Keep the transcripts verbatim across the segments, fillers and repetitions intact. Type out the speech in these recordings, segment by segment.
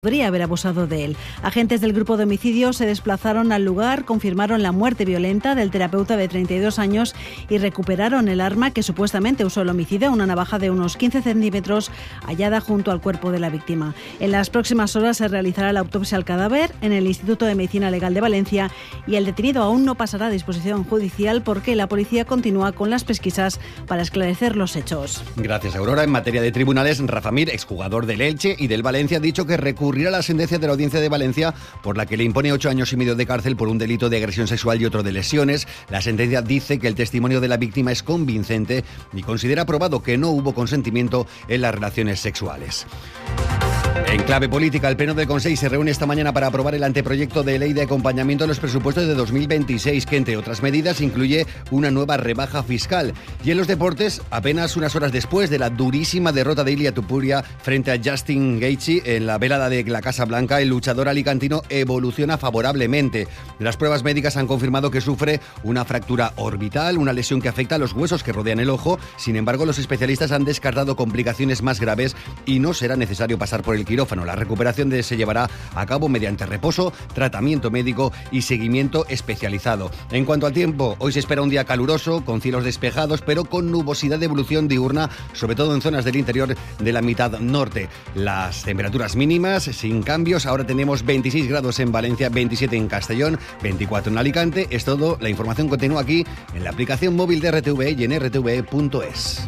podría haber abusado de él. Agentes del grupo de homicidio se desplazaron al lugar, confirmaron la muerte violenta del terapeuta de treinta y dos años y recuperaron el arma que supuestamente usó el homicida, una navaja de unos quince centímetros hallada junto al cuerpo de la víctima. En las próximas horas se realizará la autopsia al cadáver en el Instituto de Medicina Legal de Valencia y el detenido aún no pasará a disposición judicial porque la policía continúa con las pesquisas para esclarecer los hechos. Gracias, Aurora. En materia de tribunales, Rafa Mir, exjugador del Elche y del Valencia, ha dicho que recurrirá a la sentencia de la Audiencia de Valencia por la que le impone ocho años y medio de cárcel por un delito de agresión sexual y otro de lesiones. La sentencia dice que el testimonio de la víctima es convincente y considera probado que no hubo consentimiento en las relaciones sexuales. En clave política, el Pleno del Consejo se reúne esta mañana para aprobar el anteproyecto de ley de acompañamiento a los presupuestos de dos mil veintiséis, que entre otras medidas incluye una nueva rebaja fiscal. Y en los deportes, apenas unas horas después de la durísima derrota de Ilia Topuria frente a Justin Gaethje en la velada de la Casa Blanca, el luchador alicantino evoluciona favorablemente. Las pruebas médicas han confirmado que sufre una fractura orbital, una lesión que afecta a los huesos que rodean el ojo. Sin embargo, los especialistas han descartado complicaciones más graves y no será necesario pasar por el quirófano. La recuperación de, se llevará a cabo mediante reposo, tratamiento médico y seguimiento especializado. En cuanto al tiempo, hoy se espera un día caluroso, con cielos despejados, pero con nubosidad de evolución diurna, sobre todo en zonas del interior de la mitad norte. Las temperaturas mínimas sin cambios. Ahora tenemos veintiséis grados en Valencia, veintisiete en Castellón, veinticuatro en Alicante. Es todo. La información continúa aquí en la aplicación móvil de R T V E y en R T V E punto es.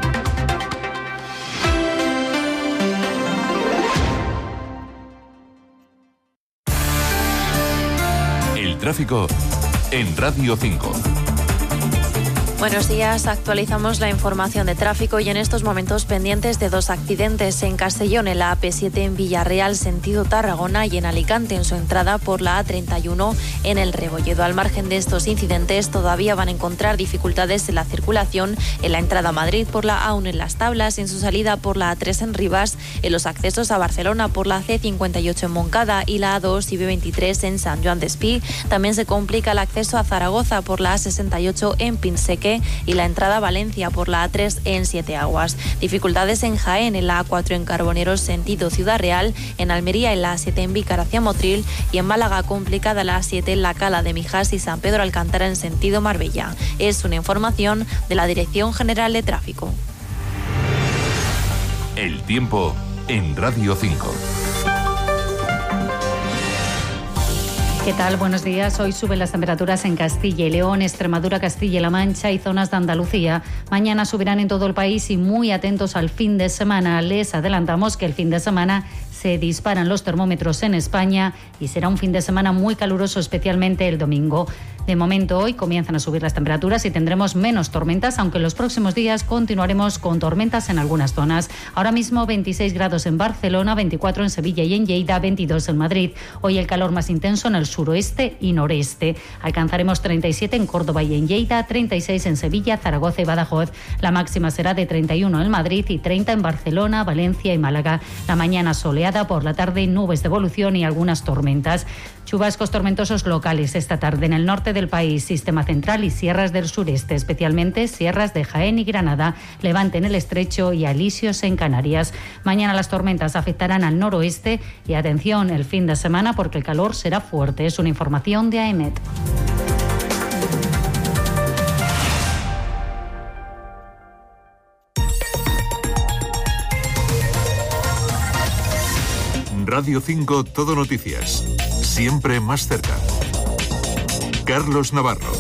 Tráfico en Radio cinco. Buenos días, actualizamos la información de tráfico y en estos momentos pendientes de dos accidentes en Castellón, en la A P siete en Villarreal, sentido Tarragona, y en Alicante, en su entrada por la A treinta y uno en El Rebolledo. Al margen de estos incidentes, todavía van a encontrar dificultades en la circulación en la entrada a Madrid por la A uno en Las Tablas, en su salida por la A tres en Rivas, en los accesos a Barcelona por la C cincuenta y ocho en Moncada y la A dos y B veintitrés en San Joan d'Espí. También se complica el acceso a Zaragoza por la A sesenta y ocho en Pinseque y la entrada a Valencia por la A tres en Siete Aguas. Dificultades en Jaén, en la A cuatro en Carboneros sentido Ciudad Real, en Almería en la A siete en Vícar hacia Motril y en Málaga complicada la A siete en la Cala de Mijas y San Pedro Alcántara en sentido Marbella. Es una información de la Dirección General de Tráfico. El tiempo en Radio cinco. ¿Qué tal? Buenos días. Hoy suben las temperaturas en Castilla y León, Extremadura, Castilla y La Mancha y zonas de Andalucía. Mañana subirán en todo el país y muy atentos al fin de semana. Les adelantamos que el fin de semana se disparan los termómetros en España y será un fin de semana muy caluroso, especialmente el domingo. De momento, hoy comienzan a subir las temperaturas y tendremos menos tormentas, aunque en los próximos días continuaremos con tormentas en algunas zonas. Ahora mismo veintiséis grados en Barcelona, veinticuatro en Sevilla y en Lleida, veintidós en Madrid. Hoy el calor más intenso en el suroeste y noreste. Alcanzaremos treinta y siete en Córdoba y en Lleida, treinta y seis en Sevilla, Zaragoza y Badajoz. La máxima será de treinta y uno en Madrid y treinta en Barcelona, Valencia y Málaga. La mañana soleada, por la tarde nubes de evolución y algunas tormentas. Chubascos tormentosos locales esta tarde en el norte del país, sistema central y sierras del sureste, especialmente sierras de Jaén y Granada, Levante en el Estrecho y alisios en Canarias. Mañana las tormentas afectarán al noroeste y atención el fin de semana porque el calor será fuerte. Es una información de AEMET. Radio cinco Todo Noticias. Siempre más cerca. Carlos Navarro.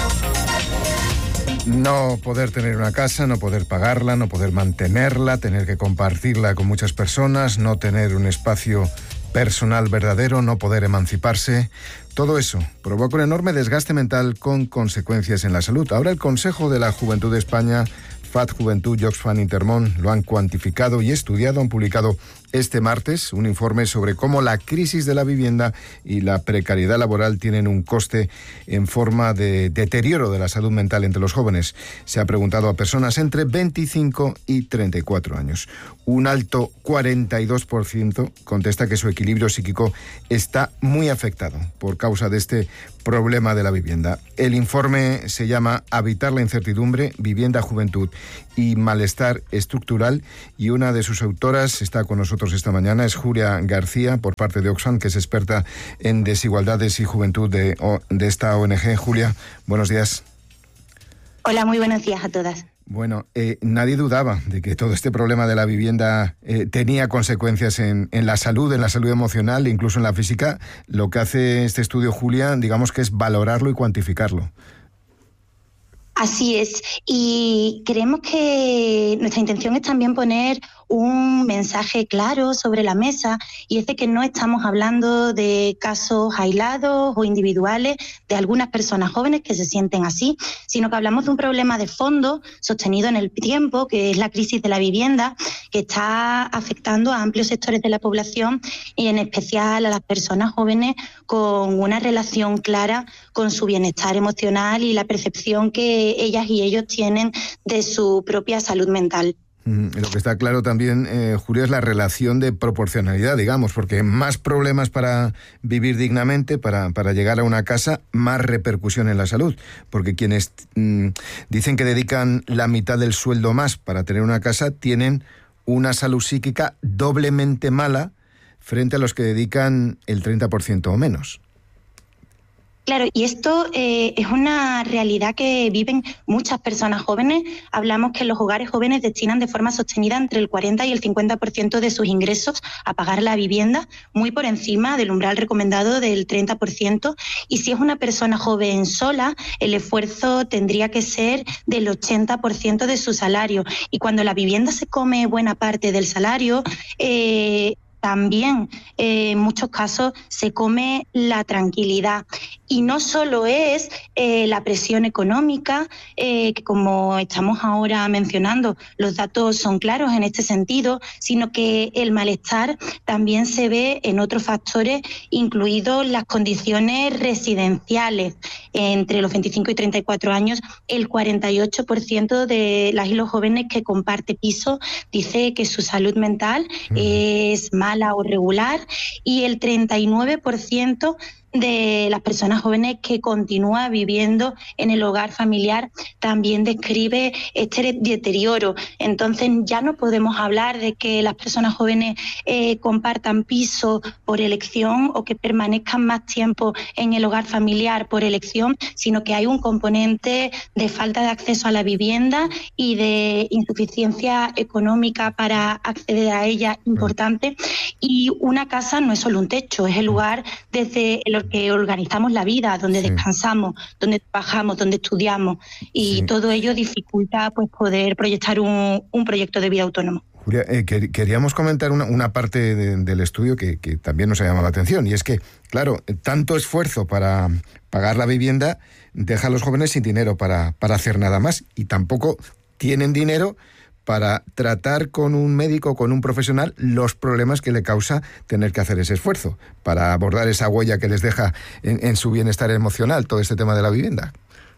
No poder tener una casa, no poder pagarla, no poder mantenerla, tener que compartirla con muchas personas, no tener un espacio personal verdadero, no poder emanciparse. Todo eso provoca un enorme desgaste mental con consecuencias en la salud. Ahora el Consejo de la Juventud de España, F A D Juventud y Oxfam Intermón lo han cuantificado y estudiado. Han publicado este martes un informe sobre cómo la crisis de la vivienda y la precariedad laboral tienen un coste en forma de deterioro de la salud mental entre los jóvenes. Se ha preguntado a personas entre veinticinco y treinta y cuatro años. Un alto cuarenta y dos por ciento contesta que su equilibrio psíquico está muy afectado por causa de este problema de la vivienda. El informe se llama Habitar la incertidumbre, vivienda, juventud y malestar estructural, y una de sus autoras está con nosotros nosotros esta mañana es Julia García, por parte de Oxfam, que es experta en desigualdades y juventud de, de esta O N G. Julia, buenos días. Hola, muy buenos días a todas. Bueno, eh, nadie dudaba de que todo este problema de la vivienda eh, tenía consecuencias en, en la salud, en la salud emocional, incluso en la física. Lo que hace este estudio, Julia, digamos que es valorarlo y cuantificarlo. Así es, y creemos que nuestra intención es también poner un mensaje claro sobre la mesa, y es de que no estamos hablando de casos aislados o individuales de algunas personas jóvenes que se sienten así, sino que hablamos de un problema de fondo sostenido en el tiempo, que es la crisis de la vivienda, que está afectando a amplios sectores de la población y en especial a las personas jóvenes con una relación clara con su bienestar emocional y la percepción que ellas y ellos tienen de su propia salud mental. Lo que está claro también, eh, Julia, es la relación de proporcionalidad, digamos, porque más problemas para vivir dignamente, para, para llegar a una casa, más repercusión en la salud. Porque quienes mmm, dicen que dedican la mitad del sueldo más para tener una casa, tienen una salud psíquica doblemente mala frente a los que dedican el treinta por ciento o menos. Claro, y esto eh, es una realidad que viven muchas personas jóvenes. Hablamos que los hogares jóvenes destinan de forma sostenida entre el cuarenta y el cincuenta por ciento de sus ingresos a pagar la vivienda, muy por encima del umbral recomendado del treinta por ciento. Y si es una persona joven sola, el esfuerzo tendría que ser del ochenta por ciento de su salario. Y cuando la vivienda se come buena parte del salario, eh, también eh, en muchos casos se come la tranquilidad. Y no solo es eh, la presión económica, eh, que como estamos ahora mencionando, los datos son claros en este sentido, sino que el malestar también se ve en otros factores, incluidos las condiciones residenciales. Entre los veinticinco y treinta y cuatro años, el cuarenta y ocho por ciento de las y los jóvenes que comparte piso dice que su salud mental mm. es mala o regular, y el treinta y nueve por ciento de las personas jóvenes que continúa viviendo en el hogar familiar también describe este deterioro. Entonces ya no podemos hablar de que las personas jóvenes eh, compartan piso por elección o que permanezcan más tiempo en el hogar familiar por elección, sino que hay un componente de falta de acceso a la vivienda y de insuficiencia económica para acceder a ella importante. Y una casa no es solo un techo, es el lugar desde el que organizamos la vida, donde sí. descansamos, donde trabajamos, donde estudiamos, y sí. todo ello dificulta pues poder proyectar un, un proyecto de vida autónomo. Julia, eh, queríamos comentar una, una parte de, del estudio que, que también nos ha llamado la atención, y es que, claro, tanto esfuerzo para pagar la vivienda deja a los jóvenes sin dinero para, para hacer nada más, y tampoco tienen dinero para tratar con un médico, con un profesional, los problemas que le causa tener que hacer ese esfuerzo, para abordar esa huella que les deja en, en su bienestar emocional, todo este tema de la vivienda.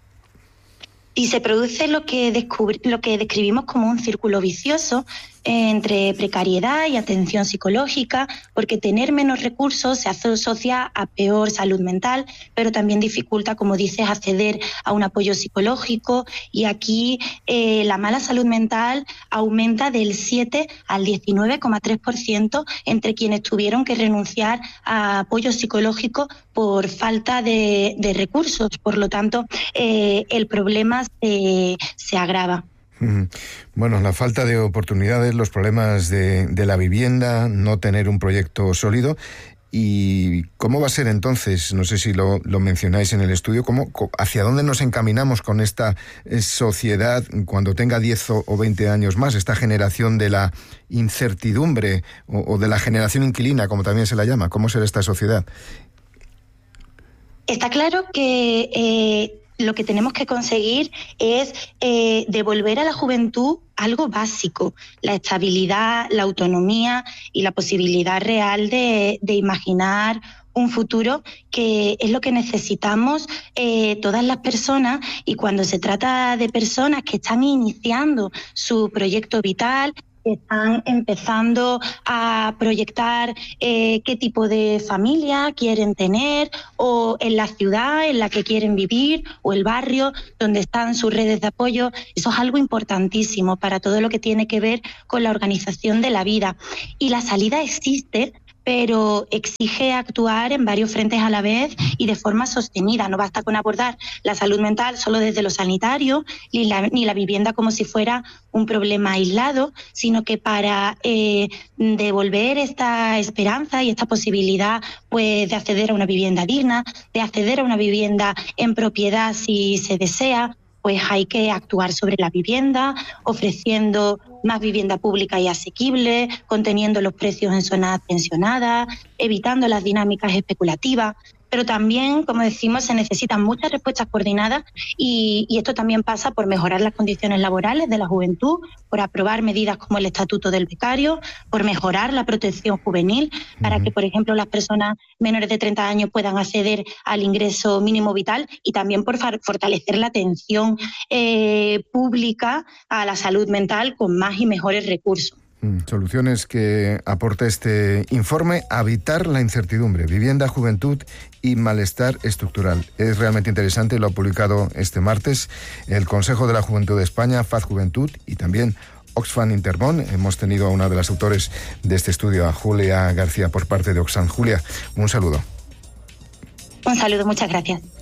Y se produce lo que, descubri- lo que describimos como un círculo vicioso entre precariedad y atención psicológica, porque tener menos recursos se asocia a peor salud mental, pero también dificulta, como dices, acceder a un apoyo psicológico, y aquí eh, la mala salud mental aumenta del siete al diecinueve coma tres por ciento entre quienes tuvieron que renunciar a apoyo psicológico por falta de, de recursos. Por lo tanto, eh, el problema se, se agrava. Bueno, la falta de oportunidades, los problemas de, de la vivienda, no tener un proyecto sólido. ¿Y cómo va a ser entonces? No sé si lo, lo mencionáis en el estudio, ¿cómo, ¿hacia dónde nos encaminamos con esta sociedad cuando tenga diez o veinte años más? Esta generación de la incertidumbre o, o de la generación inquilina, como también se la llama. ¿Cómo será esta sociedad? Está claro que Eh... lo que tenemos que conseguir es eh, devolver a la juventud algo básico, la estabilidad, la autonomía y la posibilidad real de, de imaginar un futuro, que es lo que necesitamos eh, todas las personas. Y cuando se trata de personas que están iniciando su proyecto vital, están empezando a proyectar eh, qué tipo de familia quieren tener, o en la ciudad en la que quieren vivir, o el barrio donde están sus redes de apoyo. Eso es algo importantísimo para todo lo que tiene que ver con la organización de la vida. Y la salida existe, pero exige actuar en varios frentes a la vez y de forma sostenida. No basta con abordar la salud mental solo desde lo sanitario, ni la, ni la vivienda como si fuera un problema aislado, sino que para eh, devolver esta esperanza y esta posibilidad, pues, de acceder a una vivienda digna, de acceder a una vivienda en propiedad si se desea, pues hay que actuar sobre la vivienda, ofreciendo más vivienda pública y asequible, conteniendo los precios en zonas tensionadas, evitando las dinámicas especulativas. Pero también, como decimos, se necesitan muchas respuestas coordinadas y, y esto también pasa por mejorar las condiciones laborales de la juventud, por aprobar medidas como el Estatuto del Becario, por mejorar la protección juvenil para que, por ejemplo, las personas menores de treinta años puedan acceder al ingreso mínimo vital, y también por fortalecer la atención eh, pública a la salud mental con más y mejores recursos. Soluciones que aporta este informe: habitar la incertidumbre, vivienda, juventud y malestar estructural. Es realmente interesante, lo ha publicado este martes el Consejo de la Juventud de España, F A Z Juventud, y también Oxfam Intermón. Hemos tenido a una de las autores de este estudio, a Julia García, por parte de Oxfam. Julia, un saludo. Un saludo, muchas gracias.